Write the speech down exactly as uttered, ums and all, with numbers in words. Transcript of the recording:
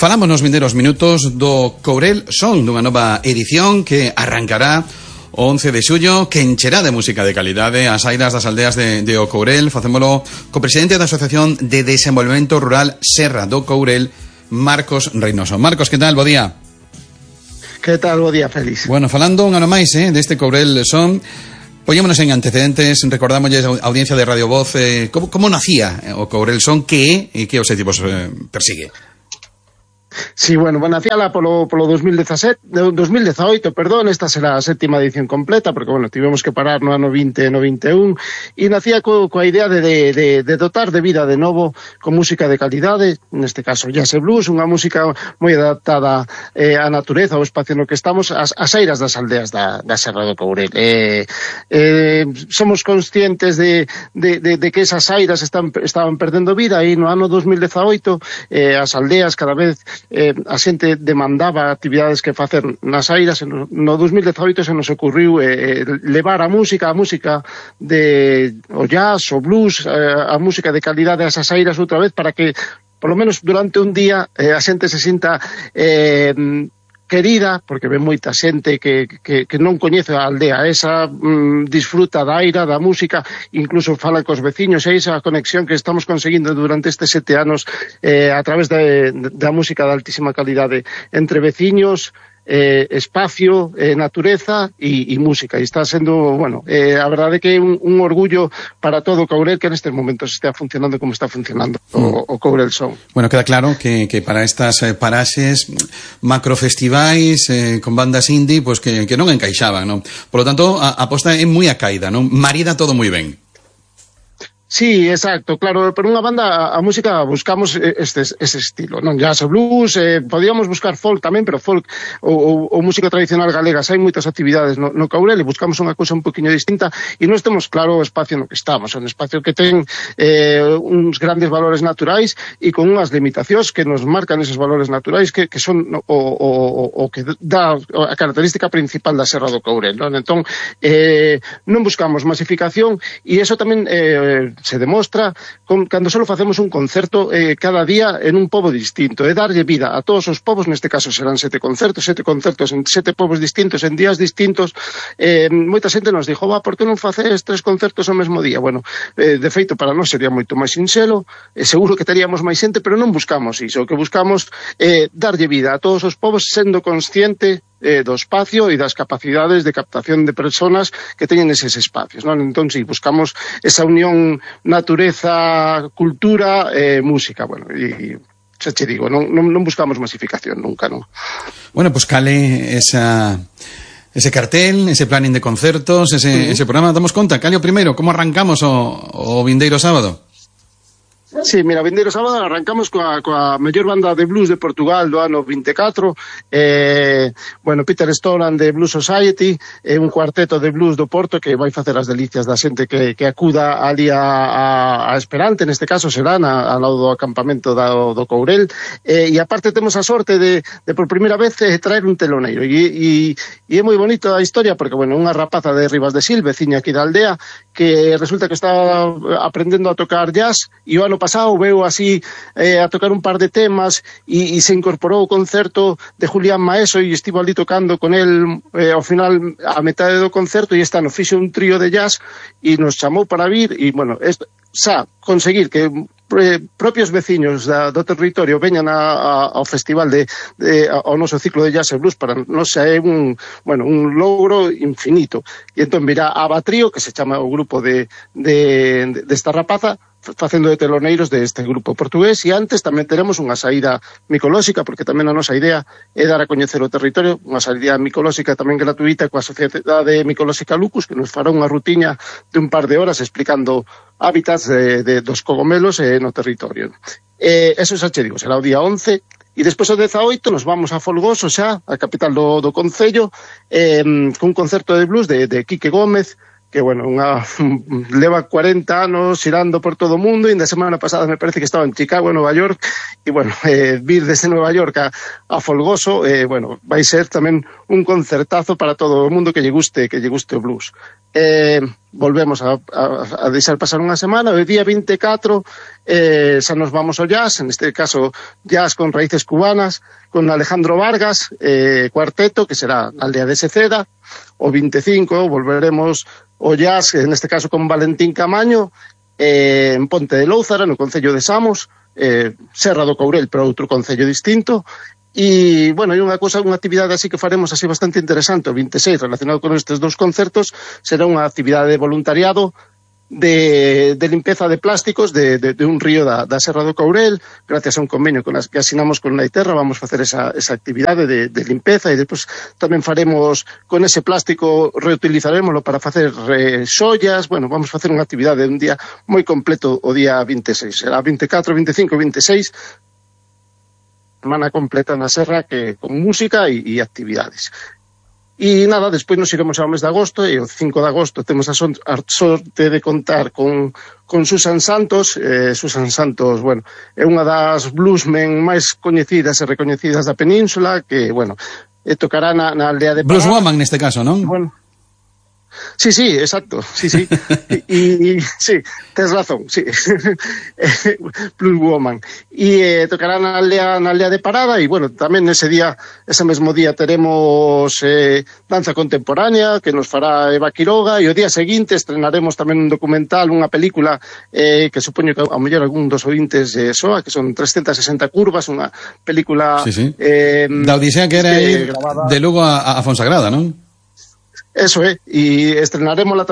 Falamos nos vindeiros minutos do Courel Son, dunha nova edición que arrancará o once de xullo, que encherá de música de calidade as airas das aldeas de, de O Courel. Facémolo co presidente da Asociación de Desenvolvemento Rural Serra do Courel, Marcos Reynoso. Marcos, que tal? Bo día. Que tal? Bo día, Félix. Bueno, falando un ano máis eh, deste Courel Son, poñémonos en antecedentes, recordámoslle a audiencia de Radio Voz eh, como, como nacía o Courel Son, que é e que obxectivos eh, persigue. Sí, bueno, bueno, nacíala polo, polo dos mil dezasete, dos mil dezaoito, perdón, esta será a sétima edición completa, porque, bueno, tivemos que parar no ano vinte, no vinte e un, e nacía co, coa idea de, de, de, de dotar de vida de novo con música de calidade, neste caso jazz e blues, unha música moi adaptada eh, á natureza, ao espacio no que estamos, as, as airas das aldeas da, da Serra do Courel. Eh, eh, somos conscientes de, de, de, de que esas airas están, estaban perdendo vida, e no ano dos mil dezaoito eh, as aldeas cada vez Eh, a xente demandaba actividades que facer nas airas. No, no dos mil dezaoito se nos ocurriu eh, levar a música, a música de o jazz, o blues, eh, a música de calidade a esas airas outra vez, para que, polo menos durante un día, eh, a xente se sinta eh, querida, porque ve moita xente que, que, que non coñece a aldea esa, mm, disfruta da aira, da música, incluso fala cos veciños, e esa conexión que estamos conseguindo durante estes sete anos eh, a través de, de, da música de altísima calidade entre veciños, eh, espacio, eh, natureza e, e música, e está sendo, bueno, eh, a verdade que é un, un orgullo para todo o Courel que nestes momentos estea funcionando como está funcionando o, o Courel Son. Bueno, queda claro que, que para estas eh, paraxes macrofestivais eh, con bandas indie, pues que, que non encaixaban, non? Por lo tanto, a, a aposta é moi a caída, non? Marida todo moi ben. Sí, exacto, claro, por unha banda a, a música buscamos este, ese estilo, non jazz e blues, eh, podíamos buscar folk tamén, pero folk ou, ou, ou música tradicional galega, hai moitas actividades no, no Courel e buscamos unha cousa un poquinho distinta e non temos claro o espacio no que estamos, un espacio que ten eh, uns grandes valores naturais e con unhas limitacións que nos marcan esos valores naturais que, que son o, o, o que dá a característica principal da Serra do Courel, non? Entón, eh, non buscamos masificación e eso tamén eh, se demostra con, cando só facemos un concerto eh, cada día en un pobo distinto, e darlle vida a todos os povos, neste caso serán sete concertos, sete concertos en sete povos distintos, en días distintos. Eh, moita xente nos dixo, va, por que non faces tres concertos ao mesmo día? Bueno, eh, de feito, para nós sería moito máis sinxelo, eh, seguro que teríamos máis xente, pero non buscamos iso, o que buscamos é eh, darlle vida a todos os povos sendo consciente Eh, do espacio e das capacidades de captación de personas que teñen eses espacios, non? Entón, si, buscamos esa unión natureza, cultura e eh, música, bueno, e xa che digo, non, non, non buscamos masificación nunca, non? Bueno, pues cale esa ese cartel, ese planning de concertos, ese, uh-huh. ese programa, damos conta, cale o primeiro, como arrancamos o, o vindeiro sábado? Sí, mira, vindeiro sábado arrancamos coa, coa mellor banda de blues de Portugal do ano vinte e catro, eh, bueno, Peter Stolan de Blues Society, eh, un cuarteto de blues do Porto que vai facer as delicias da xente que, que acuda ali a, a, a Esperante, neste caso serán ao lado do acampamento do, do Courel, eh, e aparte temos a sorte de, de por primeira vez eh, traer un teloneiro, e, e, e é moi bonito a historia, porque, bueno, unha rapaza de Rivas de Sil, veciña aquí da aldea, que resulta que está aprendendo a tocar jazz, e o ano pasado veu así eh, a tocar un par de temas e, e se incorporou o concerto de Julián Maeso e estivo ali tocando con el eh, ao final a metade do concerto, e este ano fixe un trío de jazz e nos chamou para vir e, bueno, esto, xa, conseguir que eh, propios veciños da, do territorio veñan a, a, ao festival de, de, ao noso ciclo de jazz e blues para nos é un, bueno, un logro infinito. E entón virá a Batrío, que se chama o grupo de, de, de, de esta rapaza, facendo de teloneiros deste grupo portugués, e antes tamén teremos unha saída micolóxica, porque tamén a nosa idea é dar a coñecer o territorio, unha saída micolóxica tamén gratuita coa Sociedade Micolóxica Lucus, que nos fará unha rutiña de un par de horas explicando hábitats de, de, dos cogomelos eh, no territorio. Eh, eso xa che digo, será o día once, e despois o dezaoito nos vamos a Folgoso xa, a capital do, do concello, eh, cun concerto de blues de, de Quique Gómez, que, bueno, unha, leva cuarenta anos xirando por todo o mundo, e na semana pasada me parece que estaba en Chicago, en Nova York, e, bueno, eh, vir desde Nova York a, a Folgoso, eh, bueno, vai ser tamén un concertazo para todo o mundo que lle guste, que lle guste o blues. Eh, volvemos a, a, a deixar pasar unha semana, o día vinte e catro eh, xa nos vamos ao jazz, en este caso jazz con raíces cubanas, con Alejandro Vargas, eh, cuarteto, que será na aldea de Seceda. O vinte e cinco volveremos ao jazz, en este caso con Valentín Camaño, eh, en Ponte de Lóuzara, no concello de Samos, eh, Serra do Courel, pero outro concello distinto. E, bueno, hai unha cosa, unha actividade así que faremos así bastante interesante, o vinte e seis, relacionado con estes dous concertos, será unha actividade de voluntariado de, de limpeza de plásticos de, de, de un río da, da Serra do Courel. Gracias a un convenio con as que asinamos con Naiterra vamos facer esa, esa actividade de, de limpeza, e depois tamén faremos con ese plástico, reutilizarémoslo para facer eh, xollas. Bueno, vamos facer unha actividade un día moi completo o día vinte e seis, será vinte e catro, vinte e cinco, vinte e seis, semana completa na Serra, que con música e, e actividades. E nada, despois nos iremos ao mes de agosto, e o cinco de agosto temos a, son, a sorte de contar con, con Susan Santos. eh, Susan Santos, bueno, é unha das bluesmen máis coñecidas e recoñecidas da península, que, bueno, eh, tocará na, na aldea de Pará. Blues woman neste caso, non? Bueno, sí, sí, exacto, sí, sí, y, y sí, tens razón, sí, Blues Woman, y eh, tocará na aldea, na aldea de Parada, e bueno, tamén ese día, ese mesmo día teremos eh, danza contemporánea que nos fará Eva Quiroga, e o día seguinte estrenaremos tamén un documental, unha película eh, que supoño que ao mellor algún dos ointes eh, soa, que son trescientas sesenta curvas, unha película sí, sí. Eh, da Odisea que era eh, ir de Lugo a, a Fonsagrada, non? Eso é, eh, e estrenaremos la